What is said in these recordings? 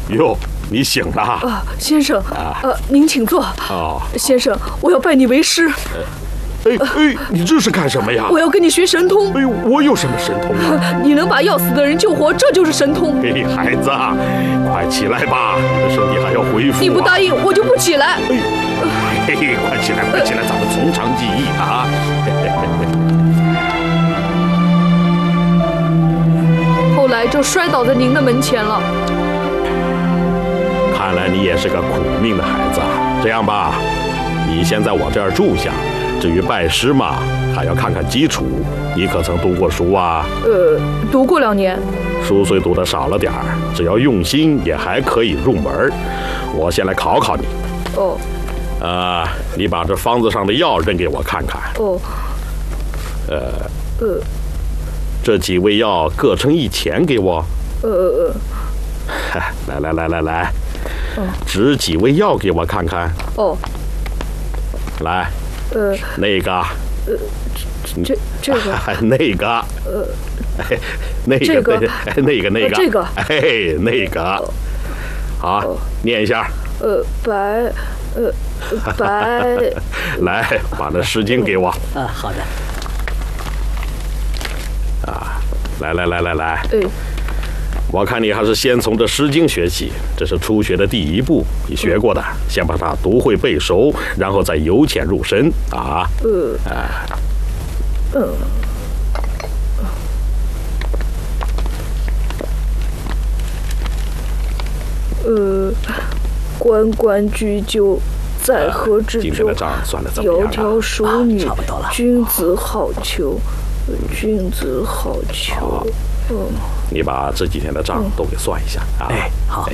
哟，你醒了？ 先生，您请坐。先生，我要拜你为师。 你这是干什么呀？ 我要跟你学神通。 哎呦，我有什么神通啊？ 你能把要死的人救活，这就是神通。 孩子，快起来吧，你的身体还要恢复。 你不答应，我就不起来。 快起来，快起来，咱们从长计议啊！ 后来就摔倒在您的门前了。 看来你也是个苦命的孩子啊。这样吧，你先在我这儿住下。至于拜师嘛，还要看看基础。你可曾读过书啊？ 读过2年。 书虽读得少了点儿，只要用心，也还可以入门。我先来考考你。你把这方子上的药扔给我看看。这几味药各称1钱给我。来，指几味药给我看看。来，那个， 这个， 那个，那个， 这个， 那个，好，念一下。 白， 来，把那诗经给我。 好的。 来。我看你还是先从这《诗经》学起，这是初学的第一步，你学过的，先把它读会背熟，然后再由浅入深啊。 关关雎鸠，在河之洲。 今天的账算得怎么样？ 窈窕淑女， 差不多了。 君子好逑，君子好逑。 你把这几天的账都给算一下啊！ 好。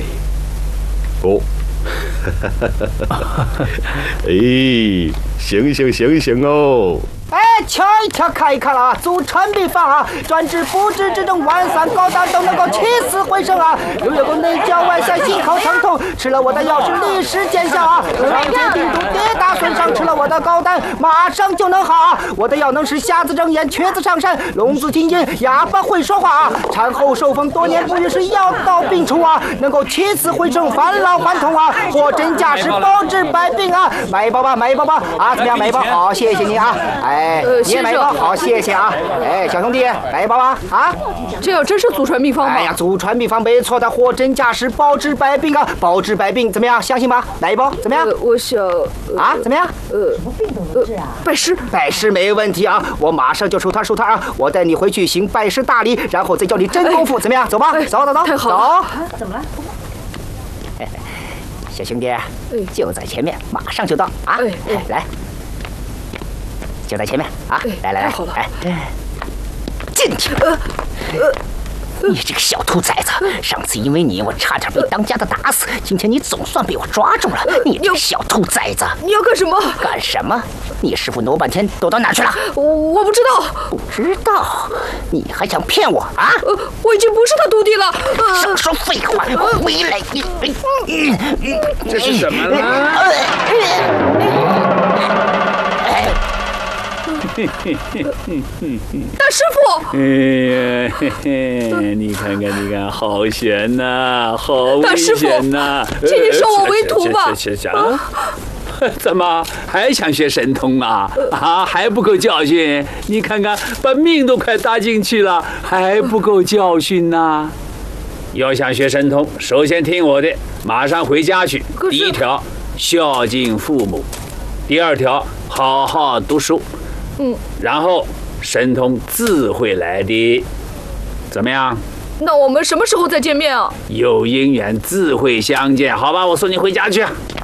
行哦！ 瞧一瞧，看一看啊！祖传秘方啊，专治不治之症，晚散高胆都能够起死回生啊！如有个内焦外塞、心口疼痛，吃了我的药是立时见效啊！上节病毒跌打损伤，吃了我的高丹马上就能好啊！我的药能使瞎子睁眼、瘸子上山、聋子听音、哑巴会说话啊！产后受风多年不孕是药到病除啊，能够起死回生、返老还童啊！货真价实，包治百病啊！买一包吧啊！怎么样？买一包好，谢谢你啊！你也买一包好，谢谢啊！小兄弟，买一包啊！ 这药真是祖传秘方吗？ 祖传秘方没错的，货真价实，包治百病啊！包治百病，怎么样？相信吧？来一包，怎么样？ 我想怎么样？ 什么病都能治啊！ 拜师没问题啊！我马上就收摊啊！我带你回去行拜师大礼，然后再教你真功夫，怎么样？走吧，走， 太好了！ 怎么了？ 小兄弟，就在前面，马上就到啊！来。就在前面啊！来， 太好了！ 进去！你这个小兔崽子！上次因为你，我差点被当家的打死。今天你总算被我抓住了！你这个小兔崽子！ 你要干什么？ 干什么？你师傅挪半天躲到哪去了？ 我不知道。 不知道？你还想骗我啊？ 我已经不是他徒弟了。 少说废话！回来！ 这是什么呢？ 大师傅！ 你看，好悬呐，好危险呐！ 请你收我为徒吧。 怎么还想学神通啊？还不够教训？你看看，把命都快搭进去了，还不够教训呐？要想学神通，首先听我的，马上回家去。第一条，孝敬父母；第二条，好好读书。然后神通自会来的，怎么样？ 那我们什么时候再见面啊？ 有姻缘自会相见，好吧，我送你回家去。